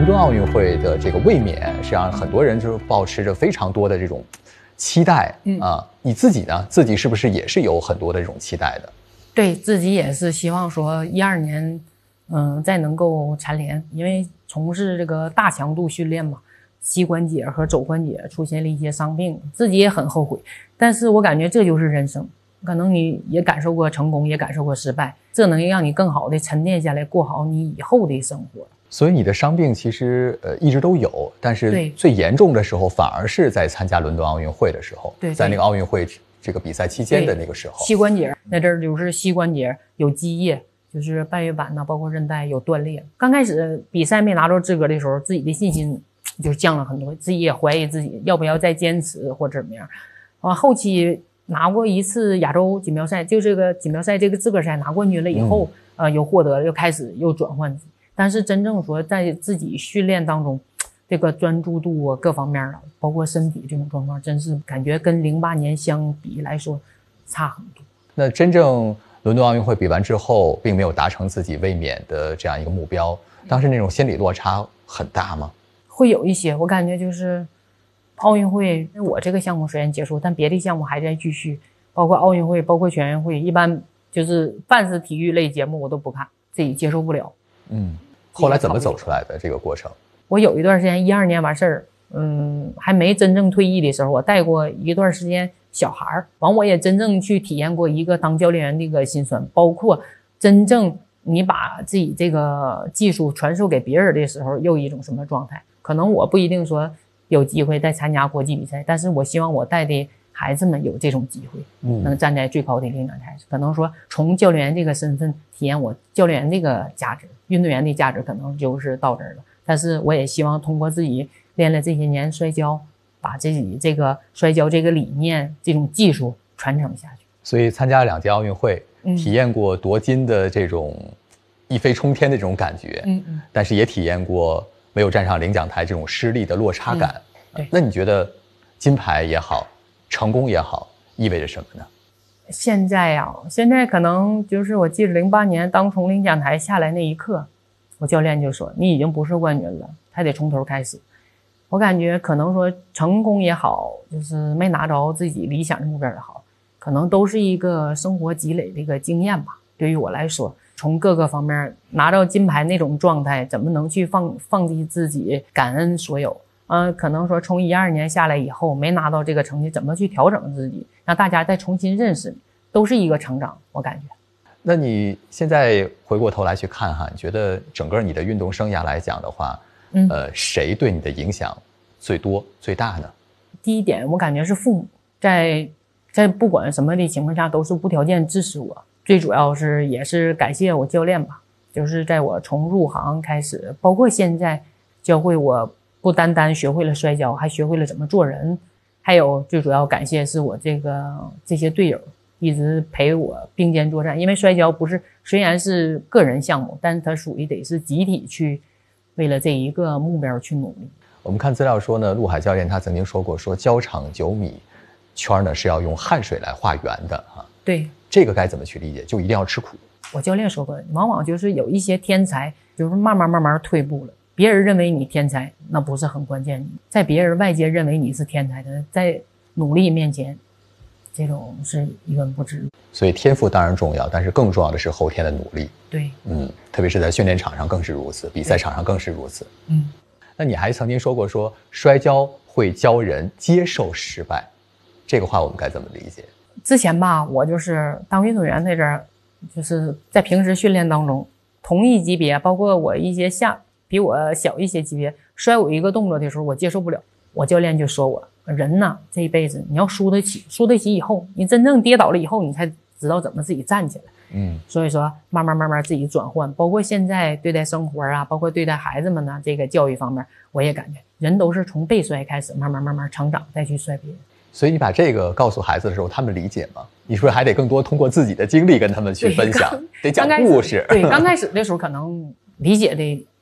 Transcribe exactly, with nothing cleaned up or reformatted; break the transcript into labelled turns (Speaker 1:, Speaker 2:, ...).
Speaker 1: 伦敦奥运会的这个卫冕，实际上很多人就是抱持着非常多的这种期待、嗯、啊。你自己呢？自己是不是也是有很多的这种期待的？
Speaker 2: 对自己也是希望说一二年，嗯，再能够蝉联，因为从事这个大强度训练嘛，膝关节和肘关节出现了一些伤病，自己也很后悔。但是我感觉这就是人生，可能你也感受过成功，也感受过失败，这能让你更好的沉淀下来，过好你以后的生活。
Speaker 1: 所以你的伤病其实呃一直都有，但是最严重的时候反而是在参加伦敦奥运会的时候，
Speaker 2: 对，
Speaker 1: 在那个奥运会这个比赛期间的那个时候，
Speaker 2: 膝关节那阵儿就是膝关节有积液，就是半月板呐，包括韧带有断裂。刚开始比赛没拿到资格的时候，自己的信心就降了很多，自己也怀疑自己要不要再坚持或者怎么样。啊，后期拿过一次亚洲锦标赛，就这个锦标赛这个资格赛拿冠军了以后，嗯、呃，又获得又开始又转换。但是真正说在自己训练当中，这个专注度啊，各方面啊，包括身体这种状况，真是感觉跟零八年相比来说差很多。
Speaker 1: 那真正伦敦奥运会比完之后，并没有达成自己卫冕的这样一个目标，当时那种心理落差很大吗？
Speaker 2: 会有一些，我感觉就是奥运会，我这个项目虽然结束，但别的项目还在继续，包括奥运会，包括全运会，一般就是凡是体育类节目我都不看，自己接受不了。
Speaker 1: 嗯，后来怎么走出来的这个过程？
Speaker 2: 我有一段时间一二年完事儿，嗯，还没真正退役的时候，我带过一段时间小孩儿，完我也真正去体验过一个当教练员的一个辛酸，包括真正你把自己这个技术传授给别人的时候，又一种什么状态？可能我不一定说有机会再参加国际比赛，但是我希望我带的孩子们有这种机会，能站在最高的领奖台，可能说从教练员这个身份体验我教练员这个价值，运动员的价值可能就是到这儿了。但是我也希望通过自己练了这些年摔跤，把自己这个摔跤这个理念、这种技术传承下去。
Speaker 1: 所以参加了两届奥运会，嗯、体验过夺金的这种一飞冲天的这种感觉，嗯嗯，但是也体验过没有站上领奖台这种失利的落差感。嗯、对，那你觉得金牌也好，成功也好，意味着什么呢？
Speaker 2: 现在啊，现在可能就是我记得零八年当从领奖台下来那一刻，我教练就说你已经不是冠军了，还得从头开始。我感觉可能说成功也好，就是没拿着自己理想的目标也好，可能都是一个生活积累的一个经验吧。对于我来说，从各个方面拿到金牌那种状态，怎么能去放放弃自己，感恩所有。嗯、呃，可能说从一二年下来以后没拿到这个成绩，怎么去调整自己，让大家再重新认识你，都是一个成长，我感觉。
Speaker 1: 那你现在回过头来去看哈，你觉得整个你的运动生涯来讲的话，嗯，呃，谁对你的影响最多最大呢？
Speaker 2: 第一点，我感觉是父母在在不管什么的情况下都是无条件支持我，最主要是也是感谢我教练吧，就是在我从入行开始，包括现在教会我。不单单学会了摔跤，还学会了怎么做人，还有最主要感谢是我这个这些队友一直陪我并肩作战。因为摔跤不是虽然是个人项目，但是它属于得是集体去为了这一个目标去努力。
Speaker 1: 我们看资料说呢，陆海教练他曾经说过，说胶场九米圈呢是要用汗水来画圆的哈。
Speaker 2: 对，
Speaker 1: 这个该怎么去理解？就一定要吃苦。
Speaker 2: 我教练说过，往往就是有一些天才，就是慢慢慢慢退步了。别人认为你天才，那不是很关键。在别人外界认为你是天才的，在努力面前，这种是一文不值。
Speaker 1: 所以天赋当然重要，但是更重要的是后天的努力。
Speaker 2: 对，
Speaker 1: 嗯，特别是在训练场上更是如此，比赛场上更是如此。
Speaker 2: 嗯，
Speaker 1: 那你还曾经说过，说摔跤会教人接受失败，这个话我们该怎么理解？
Speaker 2: 之前吧，我就是当运动员那阵儿，就是在平时训练当中，同一级别，包括我一些下。比我小一些级别摔我一个动作的时候，我接受不了，我教练就说我人呢这一辈子你要输得起，输得起以后，你真正跌倒了以后，你才知道怎么自己站起来。嗯，所以说慢慢慢慢自己转换，包括现在对待生活啊，包括对待孩子们呢，这个教育方面，我也感觉人都是从被摔开始，慢慢慢慢成长，再去摔别人。
Speaker 1: 所以你把这个告诉孩子的时候，他们理解吗？你是不是还得更多通过自己的经历跟他们去分享，得讲故事。
Speaker 2: 对，刚开始的时候可能理解的